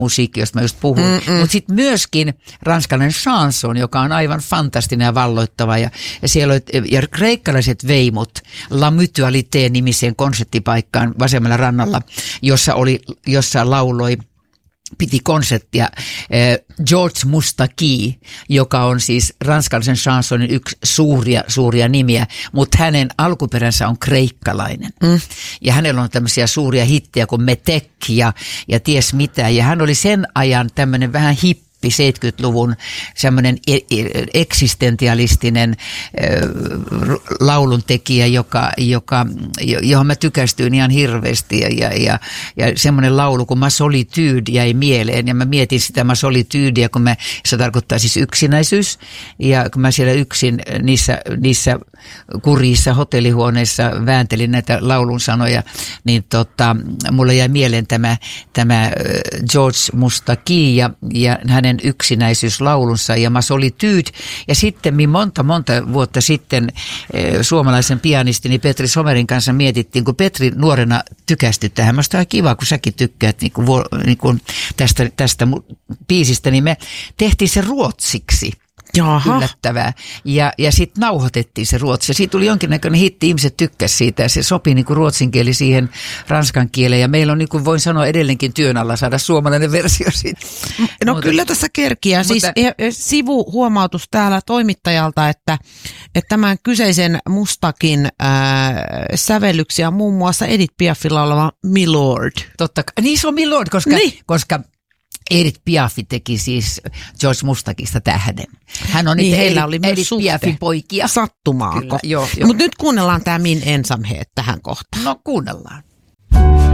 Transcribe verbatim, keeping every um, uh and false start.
musiikki, josta mä just puhuin. Mutta sitten myöskin ranskalainen chanson, joka on aivan fantastinen ja valloittava. Ja, ja siellä oli, ja kreikkalaiset veimot La Mutualité-nimiseen konserttipaikkaan vasemmalla rannalla, jossa, oli, jossa lauloi piti konserttia George Moustaki, joka on siis ranskalaisen chansonin yksi suuria, suuria nimiä, mutta hänen alkuperänsä on kreikkalainen. Mm. Ja hänellä on tämmöisiä suuria hittejä kuin Metek ja, ja ties mitä. Ja hän oli sen ajan tämmöinen vähän hippi, seitsemänkymmentäluvun semmoinen eksistentialistinen äh, lauluntekijä, joka, joka, johon mä tykästyin ihan hirveästi ja, ja, ja, ja semmoinen laulu kuin Ma Solitude jäi mieleen ja mä mietin sitä Ma Solitudea, kun mä, se tarkoittaa siis yksinäisyys ja kun mä siellä yksin niissä, niissä kurjissa hotellihuoneissa vääntelin näitä laulun sanoja, niin tota, mulle jäi mieleen tämä, tämä George Moustaki ja, ja hänen yksinäisyyslaulunsa ja Ma Solitude. Ja sitten monta, monta vuotta sitten eh, suomalaisen pianistini Petri Somerin kanssa mietittiin, kun Petri nuorena tykästyi tähän. Minusta on kiva, kun säkin tykkäät niin kuin, niin kuin tästä, tästä biisistä, niin me tehtiin se ruotsiksi. Jaha. Yllättävää. Ja, ja sitten nauhoitettiin se ruotsi. Ja siitä tuli jonkinnäköinen hitti, ihmiset tykkäsivät siitä ja se sopi niin kuin ruotsin kieli siihen ranskan kieleen. Ja meillä on, niin kuin voin sanoa, edelleenkin työn alla saada suomalainen versio siitä. No mutta, kyllä tässä kerkiää. Siis mutta, sivuhuomautus täällä toimittajalta, että, että tämän kyseisen Mustakin ää, sävellyksiä on muun muassa Edith Piafilla oleva Milord. Totta kai. Niin se on Milord, koska... Niin. koska Edith Piaf teki siis George Mustakista tähden. Hän on niin, niitä heillä Edith, oli myös Edith Piafin poikia. Sattumaako? Mutta nyt kuunnellaan tämä Min ensamhet tähän kohtaan. No kuunnellaan.